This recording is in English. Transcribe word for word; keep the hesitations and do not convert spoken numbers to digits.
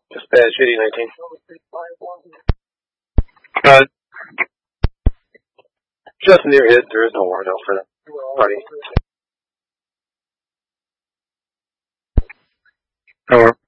Just bad, shitty nineteen. Uh, just near hit. There is no warrant out for that party. Over.